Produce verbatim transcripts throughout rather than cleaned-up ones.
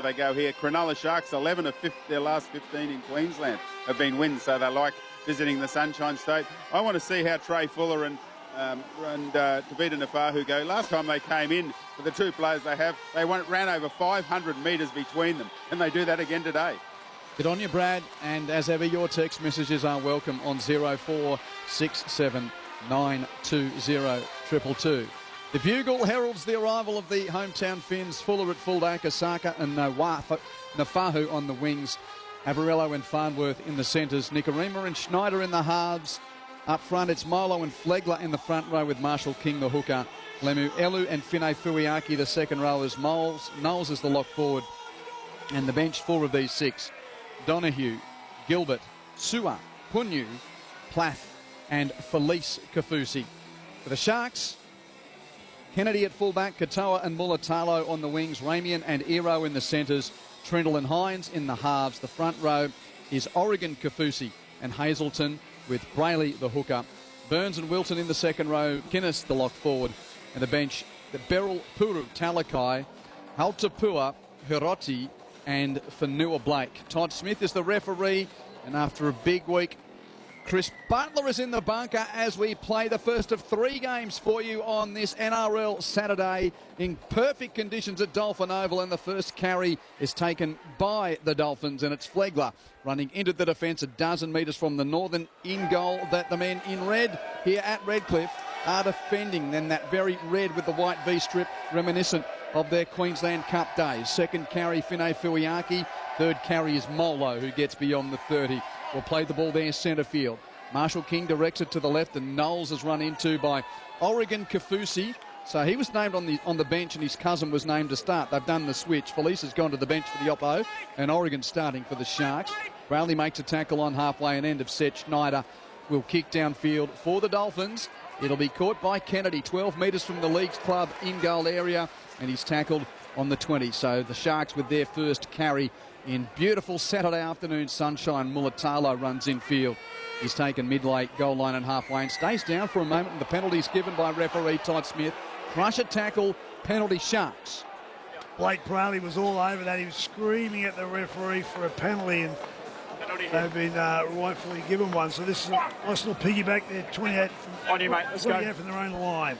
they go here. Cronulla Sharks, eleven of their last fifteen in Queensland have been wins, so they like visiting the Sunshine State. I want to see how Trey Fuller and um, and uh, Tavita Nafahu go. Last time they came in, for the two players they have, they went, ran over five hundred metres between them, and they do that again today. Good on you, Brad, and as ever, your text messages are welcome on zero four six seven nine two zero two two two. The bugle heralds the arrival of the hometown Finns. Fuller at fullback, Osaka and Nafahu on the wings, Avarello and Farnworth in the centres, Nikorima and Schneider in the halves. Up front, it's Molo and Flegler in the front row with Marshall King, the hooker. Lemu Elu and Fine Fuiaki, the second rowers. Knowles, Knowles is the lock forward. And the bench, four of these six. Donahue, Gilbert, Sua, Punyu, Plath and Felice Kafusi. For the Sharks, Kennedy at fullback, Katoa and Mulatalo on the wings, Ramian and Ero in the centres, Trindle and Hines in the halves. The front row is Oregon, Kafusi and Hazelton with Brayley the hooker. Burns and Wilton in the second row, Kinnis the lock forward. And the bench, the Beryl Puru, Talakai, Haltapua, Hiroti and Fanua Blake. Todd Smith is the referee, and after a big week, Chris Butler is in the bunker as we play the first of three games for you on this N R L Saturday in perfect conditions at Dolphin Oval, and the first carry is taken by the Dolphins, and it's Flegler running into the defence a dozen metres from the northern in goal that the men in red here at Redcliffe are defending. Then that very red with the white V-strip reminiscent of their Queensland Cup days. Second carry, Fine Fuiaki. Third carry is Molo, who gets beyond the thirty. Will play the ball there centre field. Marshall King directs it to the left, and Knowles is run into by Oregon Kafusi. So he was named on the on the bench, and his cousin was named to start. They've done the switch. Felice has gone to the bench for the Oppo, and Oregon starting for the Sharks. Bradley makes a tackle on halfway and end of set. Schneider will kick downfield for the Dolphins. It'll be caught by Kennedy, twelve metres from the Leagues Club in-goal area, and he's tackled on the twenty. So the Sharks with their first carry in beautiful Saturday afternoon sunshine. Mulatalo runs infield. He's taken mid-late, goal line and halfway, and stays down for a moment, and the penalty's given by referee Todd Smith. Crusher tackle, penalty Sharks. Blake Browley was all over that. He was screaming at the referee for a penalty, and they've been uh, rightfully given one. So this is a nice little piggyback there, twenty-eight from, on you, mate. Let's twenty-eight go. from their own line.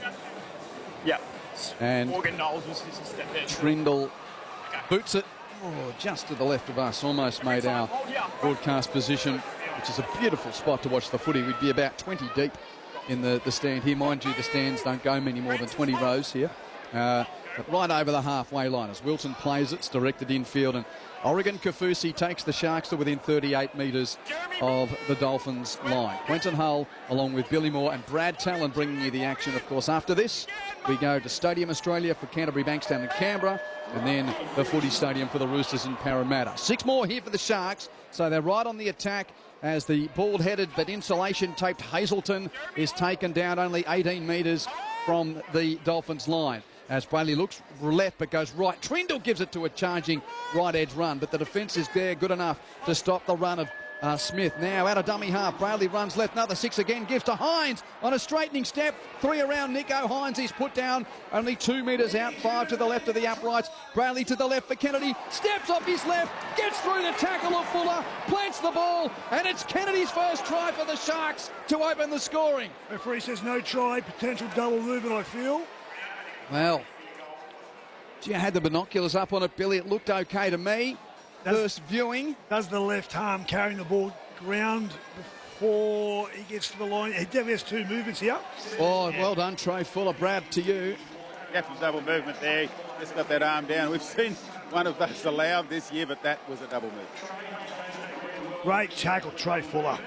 Yeah. And Morgan Knowles was just a step there. Trindle boots it oh, just to the left of us, almost made our broadcast position, which is a beautiful spot to watch the footy. We'd be about twenty deep in the, the stand here. Mind you, the stands don't go many more than twenty rows here. Uh, but right over the halfway line as Wilson plays it, it's directed infield, and Oregon Kafusi takes the Sharks to within thirty-eight metres of the Dolphins line. Quentin Hull along with Billy Moore and Brad Talon bringing you the action. Of course, after this, we go to Stadium Australia for Canterbury, Bankstown and Canberra, and then the Footy Stadium for the Roosters in Parramatta. Six more here for the Sharks, so they're right on the attack as the bald-headed but insulation-taped Hazelton is taken down only eighteen metres from the Dolphins line. As Brayley looks left but goes right. Trindle gives it to a charging right edge run, but the defence is there good enough to stop the run of uh, Smith. Now out of dummy half, Brayley runs left, another six again, gives to Hines on a straightening step. Three around Nico Hines, he's put down only two metres out, five to the left of the uprights. Brayley to the left for Kennedy, steps off his left, gets through the tackle of Fuller, plants the ball, and it's Kennedy's first try for the Sharks to open the scoring. Referee says no try, potential double movement, I feel. Well, gee, I had the binoculars up on it, Billy. It looked okay to me. Does, First viewing. Does the left arm carrying the ball ground before he gets to the line? He definitely has two movements here. Oh, well done, Trey Fuller. Brad, to you. Gap of double movement there. Just got that arm down. We've seen one of those allowed this year, but that was a double move. Great tackle, Trey Fuller.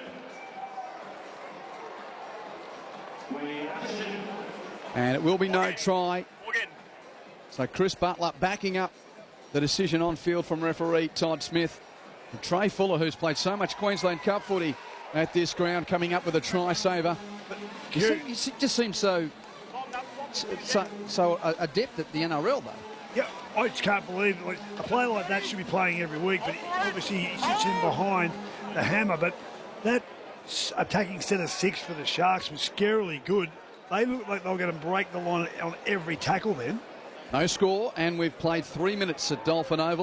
And it will be no try. So Chris Butler backing up the decision on field from referee Todd Smith. And Trey Fuller, who's played so much Queensland Cup footy at this ground, coming up with a try saver. He, se- he se- just seems so, so so adept at the N R L though. Yeah, I just can't believe it. A player like that should be playing every week, but obviously he sits in behind the hammer. But that attacking set of six for the Sharks was scarily good. They looked like they were going to break the line on every tackle then. No score, and we've played three minutes at Dolphin Oval.